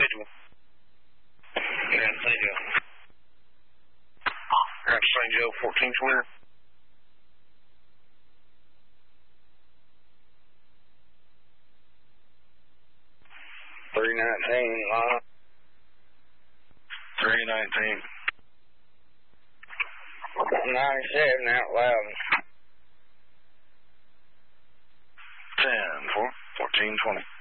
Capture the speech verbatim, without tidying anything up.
schedule. Yeah, Saint Joe. That's Saint Joe, fourteen twenty. three nineteen, line. three nineteen. ninety-seven out loud. ten, four, fourteen twenty.